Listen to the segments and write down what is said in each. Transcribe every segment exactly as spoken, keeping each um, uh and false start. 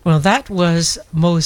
Well, that was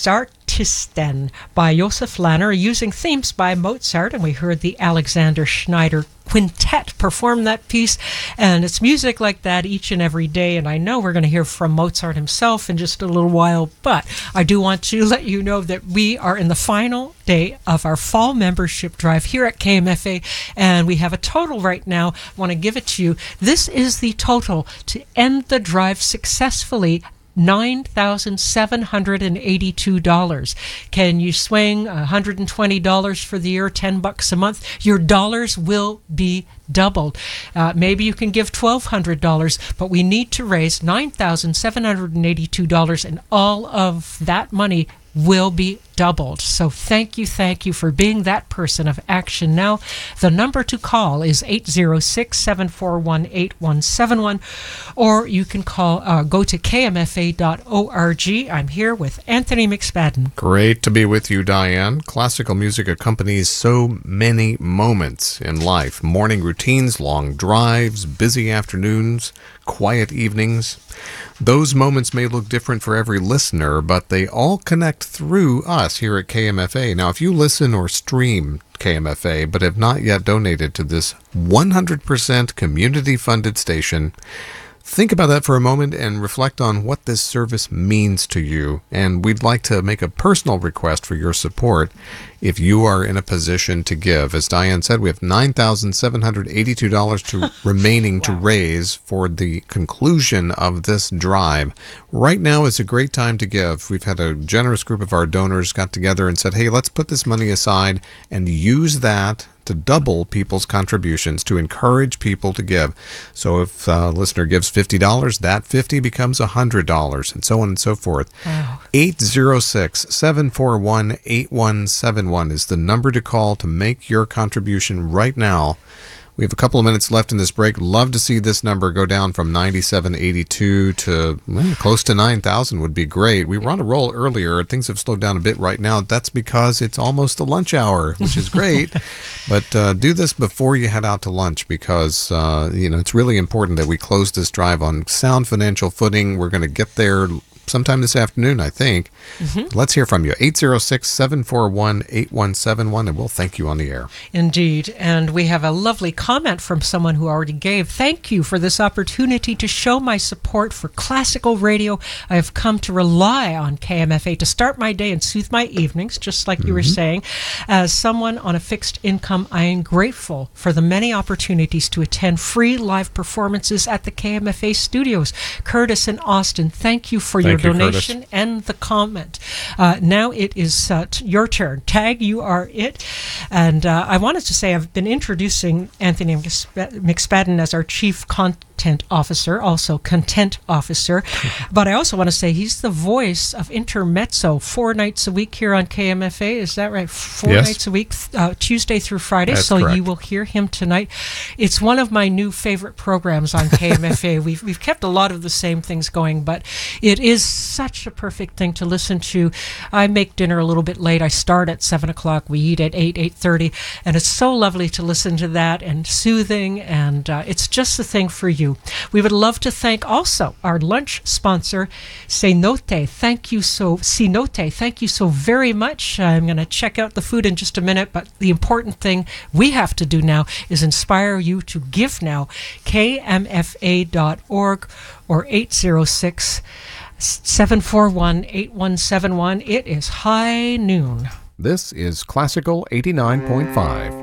Mozartisten by Josef Lanner using themes by Mozart, and we heard the Alexander Schneider Quintet perform that piece, and it's music like that each and every day. And I know we're going to hear from Mozart himself in just a little while, but I do want to let you know that we are in the final day of our fall membership drive here at K M F A, and we have a total right now. I want to give it to you. This is the total to end the drive successfully: nine thousand seven hundred eighty-two dollars. Can you swing one hundred twenty dollars for the year, ten bucks a month? Your dollars will be doubled. Uh, maybe you can give twelve hundred dollars, but we need to raise nine thousand seven hundred eighty-two dollars, and all of that money will be doubled. So thank you, thank you for being that person of action now. The number to call is eight zero six, seven four one, eight one seven one, or you can call, uh, go to k m f a dot org. I'm here with Anthony McSpadden. Great to be with you, Diane. Classical music accompanies so many moments in life. Morning routines, long drives, busy afternoons, quiet evenings. Those moments may look different for every listener, but they all connect through us here at K M F A. Now, if you listen or stream K M F A but have not yet donated to this one hundred percent community-funded station, think about that for a moment and reflect on what this service means to you. And we'd like to make a personal request for your support if you are in a position to give. As Diane said, we have nine thousand seven hundred eighty-two dollars to remaining wow. to raise for the conclusion of this drive. Right now is a great time to give. We've had a generous group of our donors got together and said, hey, let's put this money aside and use that to double people's contributions, to encourage people to give. So if a listener gives fifty dollars, that fifty becomes one hundred dollars, and so on and so forth. Wow. eight zero six, seven four one, eight one seven one is the number to call to make your contribution right now. We have a couple of minutes left in this break. Love to see this number go down from ninety-seven eighty-two to well, close to nine thousand would be great. We were on a roll earlier. Things have slowed down a bit right now. That's because it's almost the lunch hour, which is great. But uh, do this before you head out to lunch because uh, you know it's really important that we close this drive on sound financial footing. We're going to get there sometime this afternoon, I think. Mm-hmm. Let's hear from you. eight zero six, seven four one, eight one seven one, and we'll thank you on the air. Indeed. And we have a lovely comment from someone who already gave. Thank you for this opportunity to show my support for classical radio. I have come to rely on K M F A to start my day and soothe my evenings, just like mm-hmm. you were saying. As someone on a fixed income, I am grateful for the many opportunities to attend free live performances at the K M F A studios. Curtis and Austin, thank you for thank your you, donation Curtis. And the comment. Uh, now it is uh, t- your turn. Tag, you are it. And uh, I wanted to say I've been introducing Anthony McSpadden as our chief content officer, also content officer. But I also want to say he's the voice of Intermezzo four nights a week here on K M F A. Is that right? Four yes. nights a week, uh, Tuesday through Friday. That's so correct. You will hear him tonight. It's one of my new favorite programs on K M F A. we've we've kept a lot of the same things going, but it is such a perfect thing to listen to. I make dinner a little bit late. I start at seven o'clock. We eat at eight, eight thirty, and it's so lovely to listen to that and soothing, and uh, it's just the thing for you. We would love to thank also our lunch sponsor, Cenote. Thank you so, Cenote. Thank you so very much. I'm going to check out the food in just a minute, but the important thing we have to do now is inspire you to give now. K M F A dot org or eight zero six, seven four one, eight one seven one. It is high noon. This is Classical eighty-nine point five,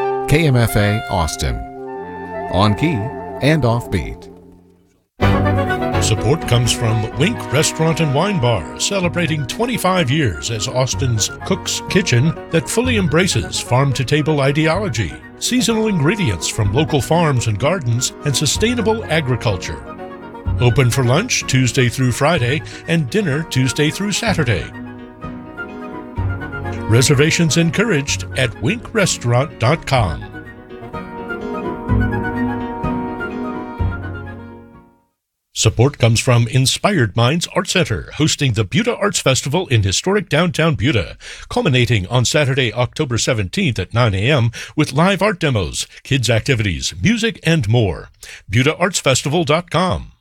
K M F A Austin, on key and offbeat. Support comes from Wink Restaurant and Wine Bar, celebrating twenty-five years as Austin's Cook's Kitchen that fully embraces farm-to-table ideology, seasonal ingredients from local farms and gardens, and sustainable agriculture. Open for lunch Tuesday through Friday and dinner Tuesday through Saturday. Reservations encouraged at wink restaurant dot com. Support comes from Inspired Minds Art Center, hosting the Buda Arts Festival in historic downtown Buda, culminating on Saturday, October seventeenth at nine a.m. with live art demos, kids' activities, music, and more. buda arts festival dot com.